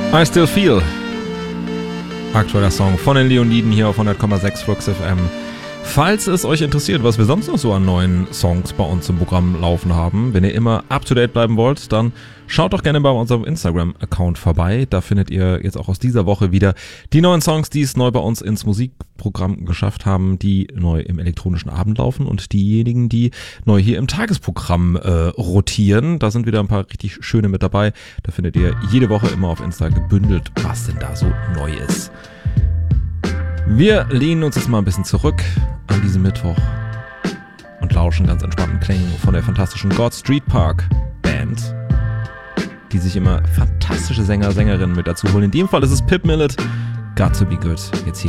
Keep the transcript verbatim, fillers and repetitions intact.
I Still Feel. Aktueller Song von den Leoniden hier auf hundert Komma sechs Flux F M. Falls es euch interessiert, was wir sonst noch so an neuen Songs bei uns im Programm laufen haben, wenn ihr immer up-to-date bleiben wollt, dann schaut doch gerne bei unserem Instagram-Account vorbei. Da findet ihr jetzt auch aus dieser Woche wieder die neuen Songs, die es neu bei uns ins Musikprogramm geschafft haben, die neu im elektronischen Abend laufen und diejenigen, die neu hier im Tagesprogramm äh, rotieren. Da sind wieder ein paar richtig schöne mit dabei. Da findet ihr jede Woche immer auf Insta gebündelt, was denn da so neu ist. Wir lehnen uns jetzt mal ein bisschen zurück an diesem Mittwoch und lauschen ganz entspannten Klängen von der fantastischen God Street Park Band, die sich immer fantastische Sänger, Sängerinnen mit dazu holen. In dem Fall ist es Pip Millett, Got to Be Good, jetzt hier